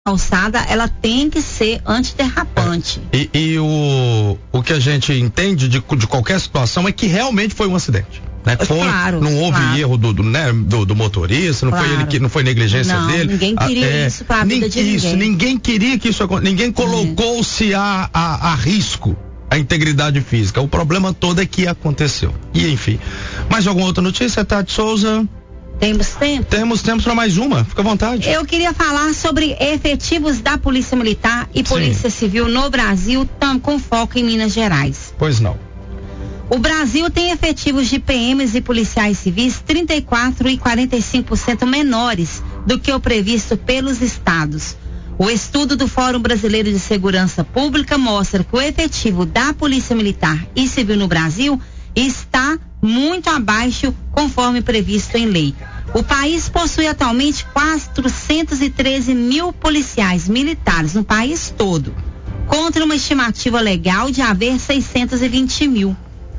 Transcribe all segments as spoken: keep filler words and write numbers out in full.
calçada, ela tem que ser antiderrapante. É. E, e o, o que a gente entende de, de qualquer situação é que realmente foi um acidente. Né? Foi, claro, não houve claro. erro do, do, né, do, do motorista, não claro. foi ele que não foi negligência não, dele. Ninguém queria é, isso para a vida de isso, ninguém. Ninguém queria que isso acontecesse. Ninguém colocou-se a, a, a risco a integridade física. O problema todo é que aconteceu. E enfim. Mais alguma outra notícia, Tati Souza? Temos tempo? Temos tempo para mais uma, fica à vontade. Eu queria falar sobre efetivos da Polícia Militar e Polícia Sim. Civil no Brasil, tam, com foco em Minas Gerais. Pois não. O Brasil tem efetivos de P Ms e policiais civis trinta e quatro e quarenta e cinco por cento menores do que o previsto pelos estados. O estudo do Fórum Brasileiro de Segurança Pública mostra que o efetivo da Polícia Militar e Civil no Brasil está muito abaixo, conforme previsto em lei. O país possui atualmente quatrocentos e treze mil policiais militares no país todo, contra uma estimativa legal de haver seiscentos e vinte mil.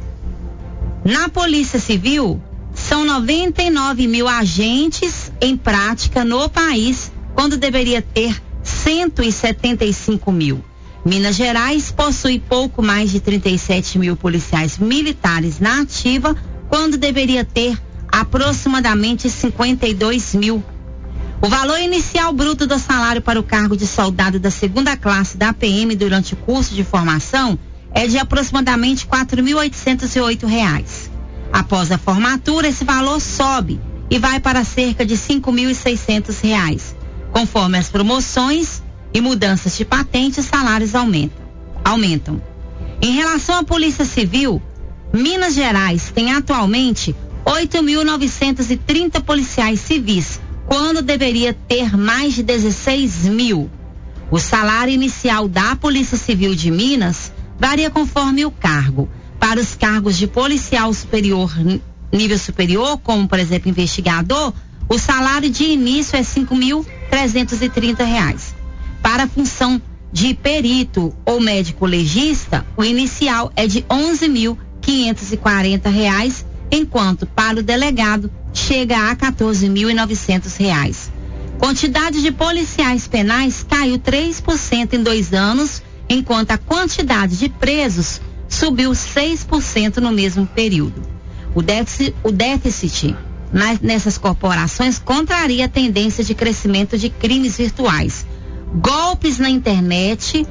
Na Polícia Civil, são noventa e nove mil agentes em prática no país, quando deveria ter cento e setenta e cinco mil. Minas Gerais possui pouco mais de trinta e sete mil policiais militares na ativa, quando deveria ter aproximadamente cinquenta e dois mil. O valor inicial bruto do salário para o cargo de soldado da segunda classe da P M durante o curso de formação é de aproximadamente quatro mil oitocentos e oito reais. Após a formatura, esse valor sobe e vai para cerca de cinco mil e seiscentos reais. Conforme as promoções e mudanças de patente, os salários aumentam. aumentam. Em relação à Polícia Civil, Minas Gerais tem atualmente oito mil novecentos e trinta policiais civis, quando deveria ter mais de dezesseis mil. O salário inicial da Polícia Civil de Minas varia conforme o cargo. Para os cargos de policial superior, nível superior, como por exemplo investigador, o salário de início é cinco mil trezentos e trinta reais. Para a função de perito ou médico legista, o inicial é de onze mil quinhentos e quarenta reais, enquanto para o delegado chega a quatorze mil e novecentos reais. Quantidade de policiais penais caiu três por cento em dois anos, enquanto a quantidade de presos subiu seis por cento no mesmo período. O déficit, o déficit nas, nessas corporações contraria a tendência de crescimento de crimes virtuais. Golpes na internet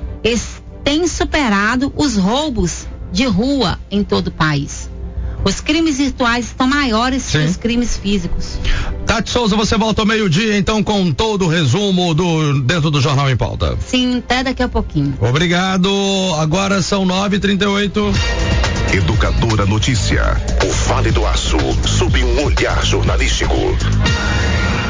têm superado os roubos de rua em todo o país. Os crimes virtuais estão maiores Sim. que os crimes físicos. Tati Souza, você volta ao meio-dia, então, com todo o resumo do, dentro do Jornal em Pauta. Sim, até daqui a pouquinho. Obrigado. Agora são nove e trinta e oito. Educadora Notícia. O Vale do Aço, sob um olhar jornalístico.